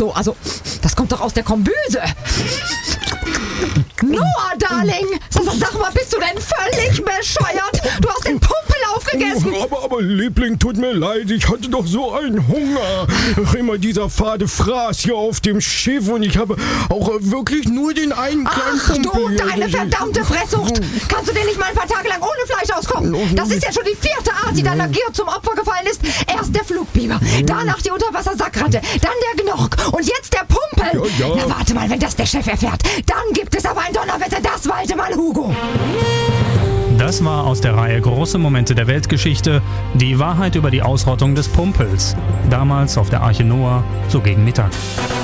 so, also, das kommt doch aus der Kombüse. Noah, Darling, sag mal, bist du denn völlig bescheuert? Du hast den Pumpel aufgegessen. Aber Liebling, tut mir leid, ich hatte doch so einen Hunger. Immer dieser fade Fraß hier auf dem Schiff und ich habe auch wirklich nur den einen kleinen Pumpel. Ach du, deine verdammte Fresssucht. Kannst du denn nicht mal ein paar Tage lang ohne Fleisch auskommen? Das ist ja schon die 4. Art, die deiner Gier zum Opfer gefallen ist. Erst der Flugbiber, danach die Unterwassersackratte, dann der Gnork und jetzt der Pumpel. Ja. Na, warte mal, wenn das der Chef erfährt, dann gibt es aber ein Donnerwetter, das walte mal, Hugo. Das war aus der Reihe Große Momente der Weltgeschichte, die Wahrheit über die Ausrottung des Pumpels. Damals auf der Arche Noah, so gegen Mittag.